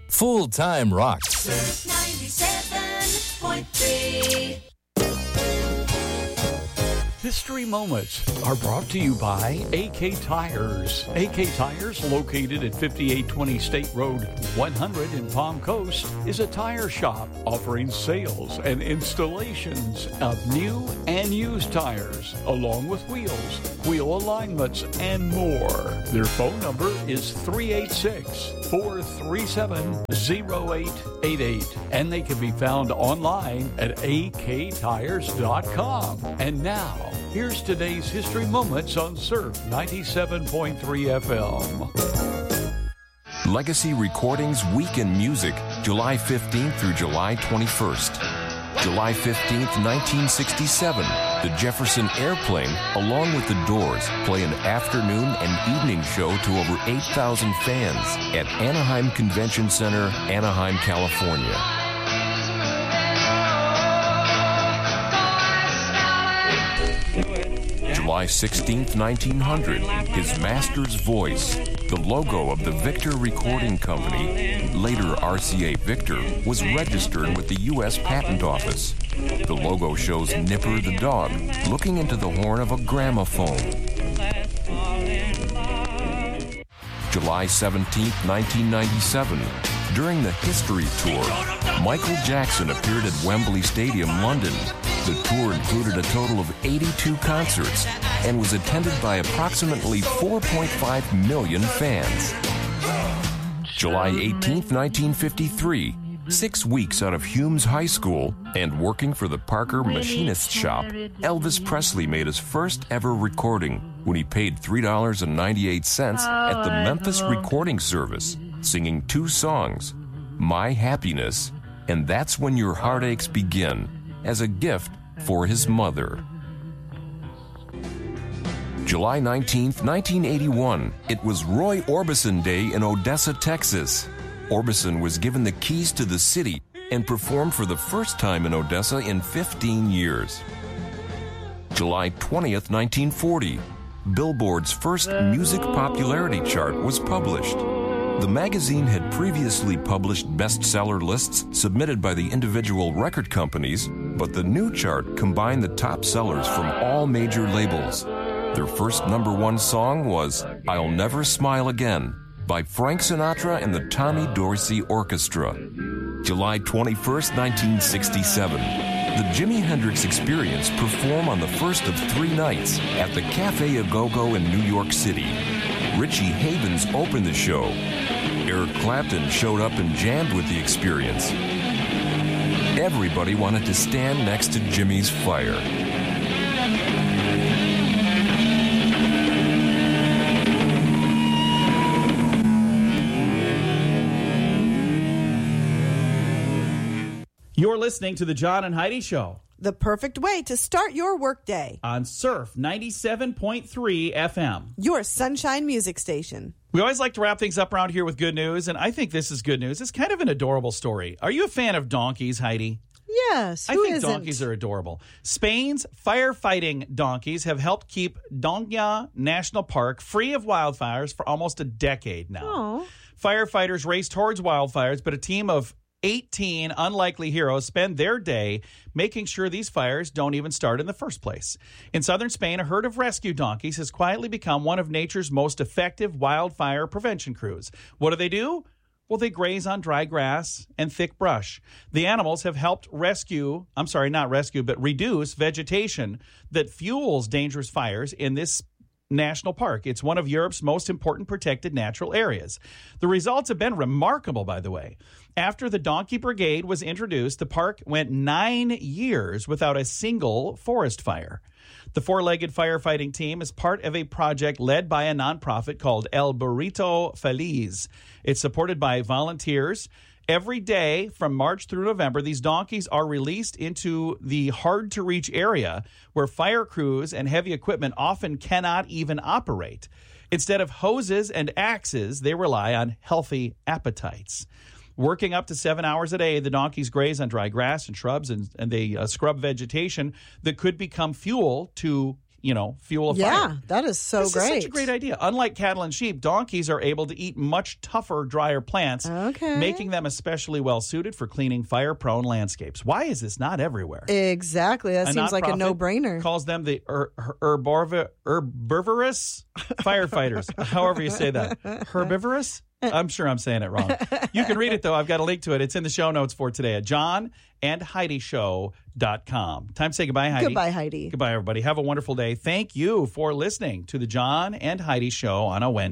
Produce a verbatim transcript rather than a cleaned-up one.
Full-time rock. ninety-seven point three. History Moments are brought to you by A K Tires. A K Tires, located at fifty-eight twenty State Road one hundred in Palm Coast, is a tire shop offering sales and installations of new and used tires, along with wheels, wheel alignments, and more. Their phone number is three eight six, four three seven, zero eight eight eight, and they can be found online at a k tires dot com. And now, here's today's History Moments on Surf ninety-seven point three F M. Legacy Recordings Week in Music, July fifteenth through July twenty-first. July fifteenth, nineteen sixty-seven, the Jefferson Airplane, along with the Doors, play an afternoon and evening show to over eight thousand fans at Anaheim Convention Center, Anaheim, California. July sixteenth, nineteen hundred, his master's voice, the logo of the Victor Recording Company, later R C A Victor, was registered with the U S Patent Office. The logo shows Nipper the dog looking into the horn of a gramophone. July seventeenth, nineteen ninety-seven, during the History Tour, Michael Jackson appeared at Wembley Stadium, London. The tour included a total of eighty-two concerts and was attended by approximately four point five million fans. July eighteenth, nineteen fifty-three, six weeks out of Humes High School and working for the Parker Machinist Shop, Elvis Presley made his first ever recording when he paid three dollars and ninety-eight cents at the Memphis Recording Service, singing two songs, My Happiness and That's When Your Heartaches Begin, as a gift for his mother. July nineteenth, nineteen eighty-one, it was Roy Orbison Day in Odessa, Texas. Orbison was given the keys to the city and performed for the first time in Odessa in fifteen years. July twentieth, nineteen forty, Billboard's first music popularity chart was published. The magazine had previously published bestseller lists submitted by the individual record companies, but the new chart combined the top sellers from all major labels. Their first number one song was I'll Never Smile Again by Frank Sinatra and the Tommy Dorsey Orchestra. July twenty-first, nineteen sixty-seven, the Jimi Hendrix Experience performed on the first of three nights at the Cafe A Go-Go in New York City. Richie Havens opened the show. Eric Clapton showed up and jammed with the Experience. Everybody wanted to stand next to Jimmy's fire. You're listening to the John and Heidi Show The perfect way to start your workday. on Surf ninety-seven point three F M. Your sunshine music station. We always like to wrap things up around here with good news, and I think this is good news. It's kind of an adorable story. Are you a fan of donkeys, Heidi? Yes, I who think isn't? donkeys are adorable. Spain's firefighting donkeys have helped keep Doña National Park free of wildfires for almost a decade now. Aw. Firefighters race towards wildfires, but a team of eighteen unlikely heroes spend their day making sure these fires don't even start in the first place. In southern Spain, a herd of rescue donkeys has quietly become one of nature's most effective wildfire prevention crews. What do they do? Well, they graze on dry grass and thick brush. The animals have helped rescue, I'm sorry, not rescue, but reduce vegetation that fuels dangerous fires in this national park. It's one of Europe's most important protected natural areas. The results have been remarkable, by the way. After the Donkey Brigade was introduced, the park went nine years without a single forest fire. The four-legged firefighting team is part of a project led by a nonprofit called El Burrito Feliz. It's supported by volunteers. Every day from March through November, these donkeys are released into the hard-to-reach area where fire crews and heavy equipment often cannot even operate. Instead of hoses and axes, they rely on healthy appetites. Working up to seven hours a day, the donkeys graze on dry grass and shrubs, and, and they uh, scrub vegetation that could become fuel to you know, fuel a Yeah, fire. that is so this great. Is such a great idea. Unlike cattle and sheep, donkeys are able to eat much tougher, drier plants, Okay. making them especially well suited for cleaning fire-prone landscapes. Why is this not everywhere? Exactly. That A seems like a nonprofit no-brainer. Calls them the her- her- herborv- herbivorous firefighters. However you say that. Herbivorous? I'm sure I'm saying it wrong. You can read it, though. I've got a link to it. It's in the show notes for today at john and heidi show dot com. Time to say goodbye, Heidi. Goodbye, Heidi. Goodbye, everybody. Have a wonderful day. Thank you for listening to the John and Heidi Show on a Wednesday.